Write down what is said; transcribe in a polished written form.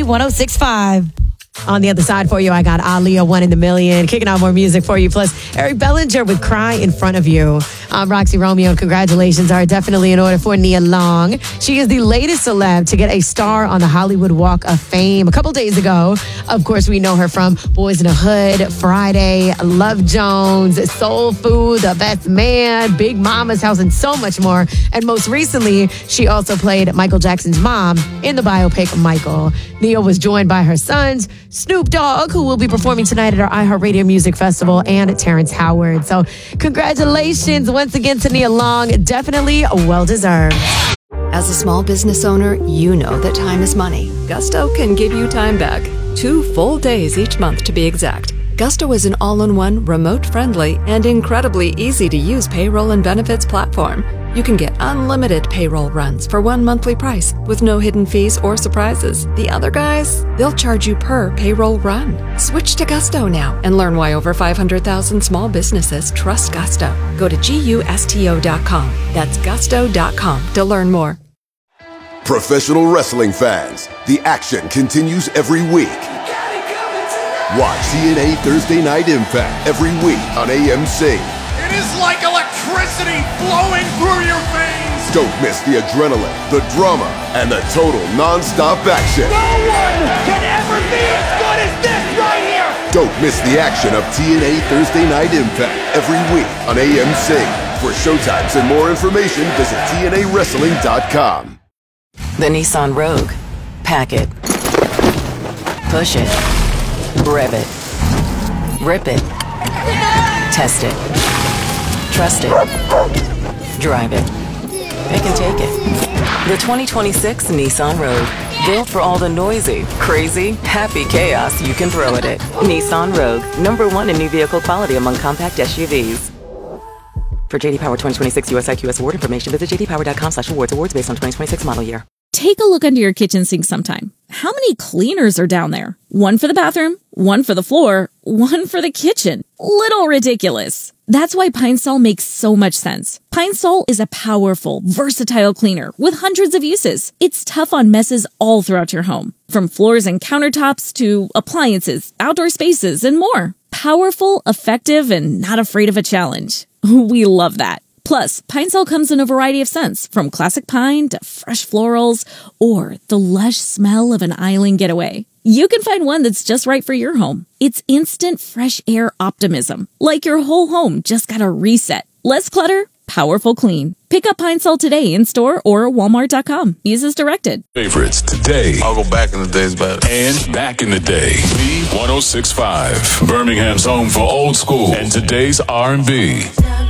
B106.5. On the other side for you, I got Aaliyah, One in a Million, kicking out more music for you. Plus, Eric Bellinger with Cry in Front of You. Roxy Romeo, congratulations are definitely in order for Nia Long. She is the latest celeb to get a star on the Hollywood Walk of Fame. A couple days ago, of course, we know her from Boys in the Hood, Friday, Love Jones, Soul Food, The Best Man, Big Mama's House, and so much more. And most recently, she also played Michael Jackson's mom in the biopic Michael. Nia was joined by her sons, Snoop Dogg, who will be performing tonight at our iHeartRadio Music Festival, and Terrence Howard. So congratulations once again to Nia Long. Definitely well-deserved. As a small business owner, you know that time is money. Gusto can give you time back. 2 full days each month to be exact. Gusto is an all-in-one, remote-friendly, and incredibly easy-to-use payroll and benefits platform. You can get unlimited payroll runs for one monthly price with no hidden fees or surprises. The other guys, they'll charge you per payroll run. Switch to Gusto now and learn why over 500,000 small businesses trust Gusto. Go to GUSTO.com. That's gusto.com to learn more. Professional wrestling fans, the action continues every week. Watch TNA Thursday Night Impact every week on AMC. It is like electricity flowing through your veins. Don't miss the adrenaline, the drama, and the total non-stop action. No one can ever be as good as this right here. Don't miss the action of TNA Thursday Night Impact every week on AMC. For showtimes and more information, visit TNAWrestling.com. The Nissan Rogue. Pack it. Push it. Rev it. Rip it. Test it. Trust it. Drive it. Pick and take it. The 2026 Nissan Rogue. Built for all the noisy, crazy, happy chaos you can throw at it. Nissan Rogue. #1 in new vehicle quality among compact SUVs. For JD Power 2026 US IQS award information, visit jdpower.com/awards. Awards based on 2026 model year. Take a look under your kitchen sink sometime. How many cleaners are down there? One for the bathroom, one for the floor, one for the kitchen. Little ridiculous. That's why Pine Sol makes so much sense. Pine Sol is a powerful, versatile cleaner with hundreds of uses. It's tough on messes all throughout your home, from floors and countertops to appliances, outdoor spaces, and more. Powerful, effective, and not afraid of a challenge. We love that. Plus, Pine Sol comes in a variety of scents, from classic pine to fresh florals, or the lush smell of an island getaway. You can find one that's just right for your home. It's instant fresh air optimism, like your whole home just got a reset. Less clutter, powerful clean. Pick up Pine Sol today in store or Walmart.com. Use as directed. Favorites today. I'll go back in the days, but And back in the day. B106.5. Birmingham's home for old school and today's R&B.